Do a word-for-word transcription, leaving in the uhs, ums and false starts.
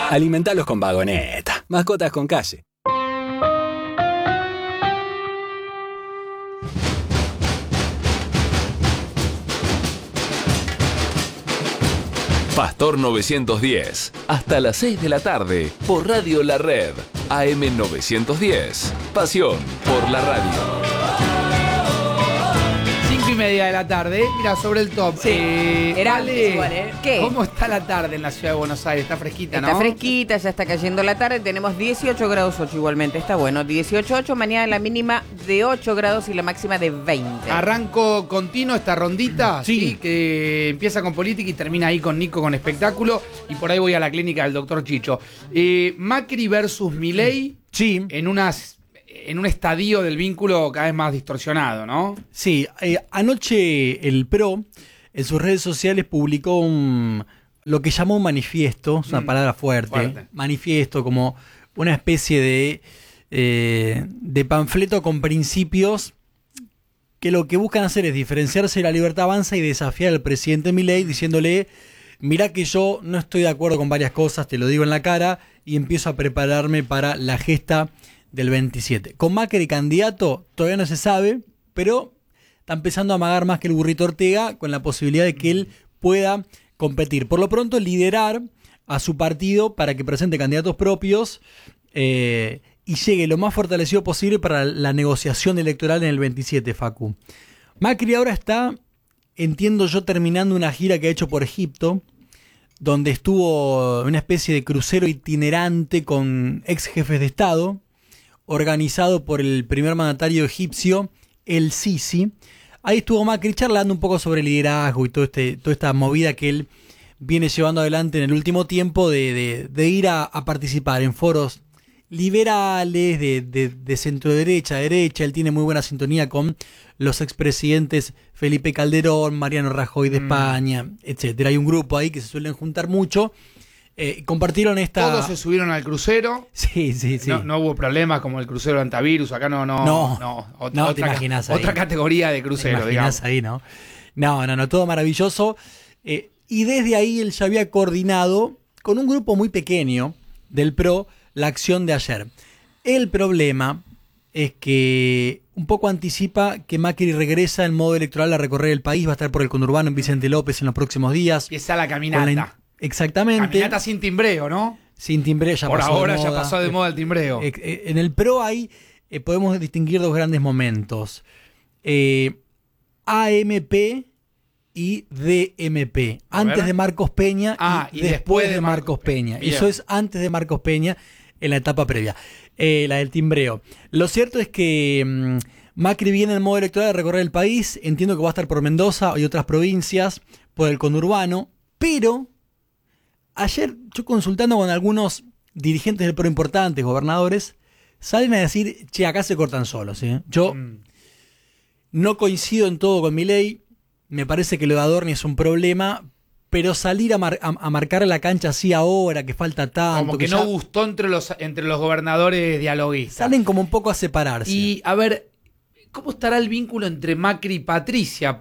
Alimentalos con Vagoneta. Mascotas con calle. Pastor novecientos diez, hasta las seis de la tarde, por Radio La Red, A M novecientos diez. Pasión por la radio. Cinco y media de la tarde, mira, sobre el top. Sí, eh, era vale, igual, ¿eh? ¿Qué? ¿Cómo está la tarde en la ciudad de Buenos Aires? Está fresquita, ¿no? Está fresquita, ya está cayendo la tarde, tenemos dieciocho grados ocho igualmente, está bueno, dieciocho ocho, mañana la mínima de ocho grados y la máxima de veinte. Arranco continuo esta rondita, Sí. sí, que empieza con política y termina ahí con Nico con espectáculo, y por ahí voy a la clínica del doctor Chicho. Eh, Macri versus Milei Sí, en unas en un estadio del vínculo cada vez más distorsionado, ¿no? sí. Eh, anoche el P R O en sus redes sociales publicó un, lo que llamó un manifiesto, es una Mm, palabra fuerte, fuerte. manifiesto como una especie de, eh, de panfleto con principios que lo que buscan hacer es diferenciarse de La Libertad Avanza y desafiar al presidente Milei diciéndole: mirá que yo no estoy de acuerdo con varias cosas, te lo digo en la cara, y empiezo a prepararme para la gesta del veintisiete. Con Macri candidato todavía no se sabe, pero está empezando a amagar más que el burrito Ortega con la posibilidad de que él pueda competir. Por lo pronto, liderar a su partido para que presente candidatos propios eh, y llegue lo más fortalecido posible para la negociación electoral en el veintisiete, Facu. Macri ahora está, entiendo yo, terminando una gira que ha hecho por Egipto, donde estuvo una especie de crucero itinerante con ex jefes de Estado, organizado por el primer mandatario egipcio, el Sisi. Ahí estuvo Macri charlando un poco sobre liderazgo y todo este, toda esta movida que él viene llevando adelante en el último tiempo de, de, de ir a, a participar en foros liberales, de, de, de centro derecha, derecha. Él tiene muy buena sintonía con los expresidentes Felipe Calderón, Mariano Rajoy de mm. España, etcétera. Hay un grupo ahí que se suelen juntar mucho. Eh, compartieron esta... Todos se subieron al crucero. Sí, sí, sí. No, no hubo problemas como el crucero antivirus. Acá no, no. No, no, ot- no otra, te imaginas ahí. Otra categoría de crucero, te digamos. imaginas ahí, ¿no? No, no, no, todo maravilloso. Eh, y desde ahí él ya había coordinado con un grupo muy pequeño del P R O la acción de ayer. El problema es que un poco anticipa que Macri regresa en modo electoral a recorrer el país, va a estar por el conurbano en Vicente López en los próximos días. Empieza la caminata. La, exactamente. Caminata sin timbreo, ¿no? Sin timbreo, ya por pasó ahora de moda. ya pasó de moda el timbreo. Eh, eh, en el P R O hay, eh, podemos distinguir dos grandes momentos. Eh, A M P y D M P. A antes ver. de Marcos Peña Ah, y, y después, después de de Marcos, Marcos Peña. Peña. Bien. Eso es antes de Marcos Peña en la etapa previa. Eh, la del timbreo. Lo cierto es que mmm, Macri viene en modo electoral a recorrer el país. Entiendo que va a estar por Mendoza y otras provincias, por el conurbano. Pero ayer yo consultando con algunos dirigentes del P R O importantes, gobernadores, salen a decir, che, acá se cortan solos. ¿eh? Yo Mm. no coincido en todo con Milei, me parece que lo de Adorni es un problema, pero salir a, mar, a, a marcar la cancha así ahora, que falta tanto... Como que, que no ya gustó entre los, entre los gobernadores dialoguistas. salen como un poco a separarse. Y, a ver, ¿cómo estará el vínculo entre Macri y Patricia?